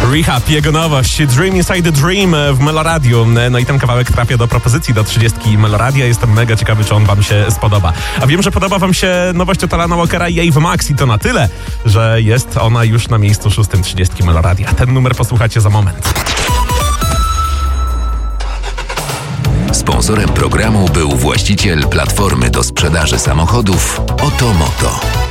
Rehab, jego nowość Dream Inside the Dream w Meloradiu. No i ten kawałek trafia do propozycji do 30 Meloradia. Jestem mega ciekawy, czy on wam się spodoba. A wiem, że podoba wam się nowość od Alana Walkera i Ave Max i to na tyle, że jest ona już na miejscu 6 30 Meloradia. Ten numer posłuchacie za moment. Sponsorem programu był właściciel platformy do sprzedaży samochodów Otomoto.